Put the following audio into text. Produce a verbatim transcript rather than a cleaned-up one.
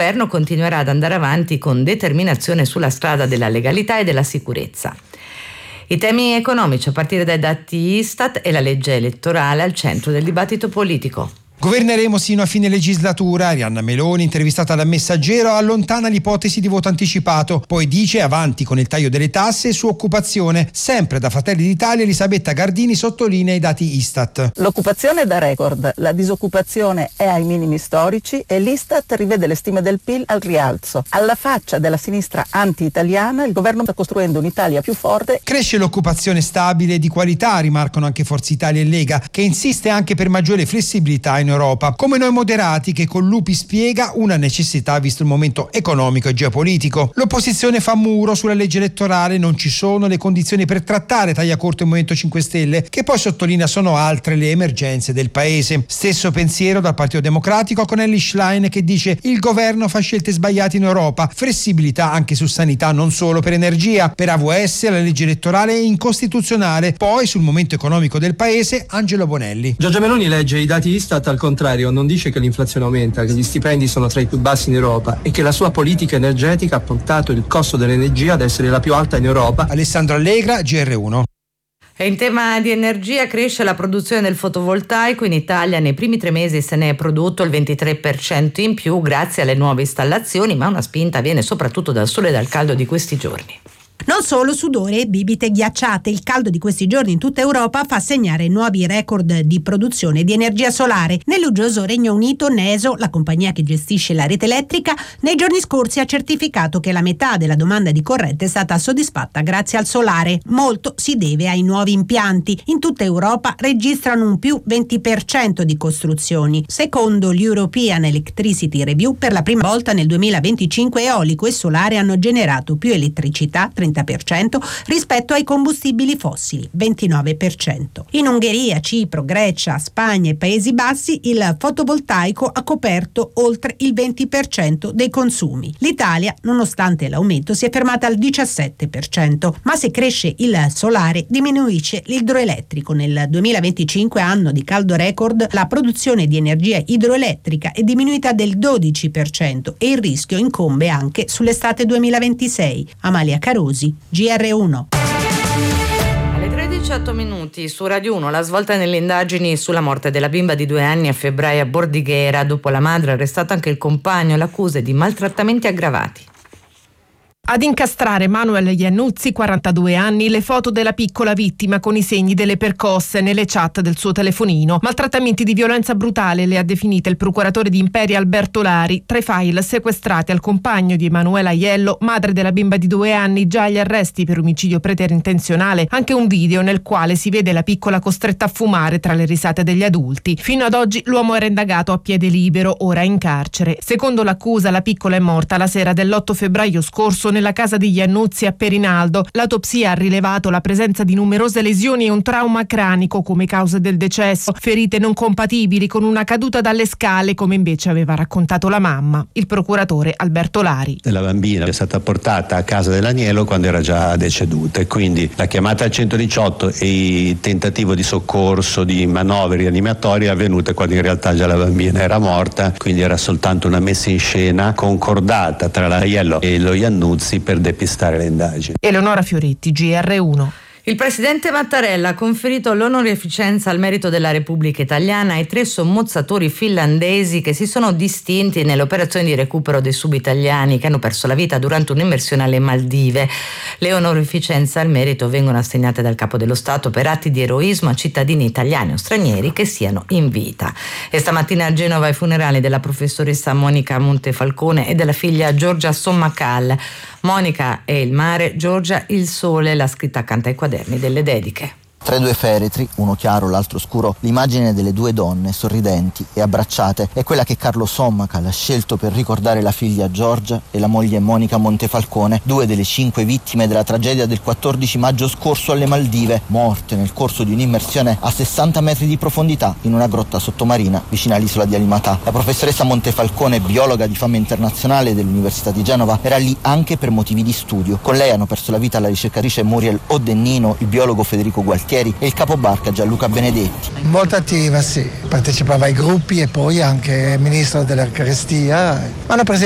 governo continuerà ad andare avanti con determinazione sulla strada della legalità e della sicurezza. I temi economici a partire dai dati Istat e la legge elettorale al centro del dibattito politico. Governeremo sino a fine legislatura. Arianna Meloni, intervistata dal Messaggero, allontana l'ipotesi di voto anticipato, poi dice avanti con il taglio delle tasse su occupazione. Sempre da Fratelli d'Italia, Elisabetta Gardini sottolinea i dati Istat. L'occupazione è da record, la disoccupazione è ai minimi storici e l'Istat rivede le stime del P I L al rialzo. Alla faccia della sinistra anti-italiana, il governo sta costruendo un'Italia più forte. Cresce l'occupazione stabile e di qualità, rimarcano anche Forza Italia e Lega, che insiste anche per maggiore flessibilità in Europa, come Noi Moderati, che con Lupi spiega una necessità visto il momento economico e geopolitico. L'opposizione fa muro sulla legge elettorale, non ci sono le condizioni per trattare, taglia corto il Movimento cinque Stelle, che poi sottolinea sono altre le emergenze del paese. Stesso pensiero dal Partito Democratico con Elly Schlein, che dice il governo fa scelte sbagliate in Europa, flessibilità anche su sanità, non solo per energia. Per A V S la legge elettorale è incostituzionale. Poi sul momento economico del paese Angelo Bonelli. Giorgia Meloni legge i dati Istat, al contrario non dice che l'inflazione aumenta, che gli stipendi sono tra i più bassi in Europa e che la sua politica energetica ha portato il costo dell'energia ad essere la più alta in Europa. Alessandro Allegra, G R uno. E in tema di energia cresce la produzione del fotovoltaico. In Italia nei primi tre mesi se ne è prodotto il ventitré per cento in più grazie alle nuove installazioni, ma una spinta viene soprattutto dal sole e dal caldo di questi giorni. Non solo sudore e bibite ghiacciate, il caldo di questi giorni in tutta Europa fa segnare nuovi record di produzione di energia solare. Nell'uggioso Regno Unito, Neso, la compagnia che gestisce la rete elettrica, nei giorni scorsi ha certificato che la metà della domanda di corrente è stata soddisfatta grazie al solare. Molto si deve ai nuovi impianti. In tutta Europa registrano un più venti per cento di costruzioni. Secondo l'European Electricity Review, per la prima volta nel duemilaventicinque eolico e solare hanno generato più elettricità, trenta per cento, rispetto ai combustibili fossili, ventinove per cento. In Ungheria, Cipro, Grecia, Spagna e Paesi Bassi il fotovoltaico ha coperto oltre il venti per cento dei consumi. L'Italia, nonostante l'aumento, si è fermata al diciassette per cento, ma se cresce il solare diminuisce l'idroelettrico. Nel duemilaventicinque, anno di caldo record, la produzione di energia idroelettrica è diminuita del dodici per cento e il rischio incombe anche sull'estate duemilaventisei. Amalia Carosi, G R uno. Alle tredici e otto minuti su Radio uno, la svolta nelle indagini sulla morte della bimba di due anni a febbraio a Bordighera. Dopo la madre, arrestato anche il compagno, l'accusa di maltrattamenti aggravati. Ad incastrare Manuel Iannuzzi, quarantadue anni, le foto della piccola vittima con i segni delle percosse nelle chat del suo telefonino. Maltrattamenti di violenza brutale le ha definite il procuratore di Imperia Alberto Lari. Tra i file sequestrati al compagno di Emanuela Aiello, madre della bimba di due anni, già agli arresti per omicidio preterintenzionale, anche un video nel quale si vede la piccola costretta a fumare tra le risate degli adulti. Fino ad oggi l'uomo era indagato a piede libero, ora in carcere. Secondo l'accusa, la piccola è morta la sera dell'otto febbraio scorso nella casa di Iannuzzi a Perinaldo. L'autopsia ha rilevato la presenza di numerose lesioni e un trauma cranico come causa del decesso, ferite non compatibili con una caduta dalle scale come invece aveva raccontato la mamma. Il procuratore Alberto Lari. La bambina è stata portata a casa dell'agnello quando era già deceduta e quindi la chiamata al centodiciotto e il tentativo di soccorso, di manovre rianimatori è avvenuta quando in realtà già la bambina era morta, quindi era soltanto una messa in scena concordata tra l'Aiello e lo Iannuzzi per depistare le indagini. Eleonora Fioretti, G R uno. Il presidente Mattarella ha conferito l'onorificenza al merito della Repubblica Italiana ai tre sommozzatori finlandesi che si sono distinti nelle operazioni di recupero dei subitaliani che hanno perso la vita durante un'immersione alle Maldive. Le onorificenze al merito vengono assegnate dal Capo dello Stato per atti di eroismo a cittadini italiani o stranieri che siano in vita. E stamattina a Genova i funerali della professoressa Monica Montefalcone e della figlia Giorgia Sommacal. Monica è il mare, Giorgia il sole, la scritta accanto ai quaderni delle dediche. Tra i due feretri, uno chiaro, l'altro scuro, l'immagine delle due donne sorridenti e abbracciate è quella che Carlo Sommacal ha scelto per ricordare la figlia Giorgia e la moglie Monica Montefalcone, due delle cinque vittime della tragedia del quattordici maggio scorso alle Maldive, morte nel corso di un'immersione a sessanta metri di profondità in una grotta sottomarina vicino all'isola di Alimatà. La professoressa Montefalcone, biologa di fama internazionale dell'Università di Genova, era lì anche per motivi di studio. Con lei hanno perso la vita la ricercatrice Muriel Oddennino, il biologo Federico Gualtieri e il capobarca Gianluca Benedetti. Molto attiva, sì, partecipava ai gruppi e poi anche ministro dell'Eucaristia. Hanno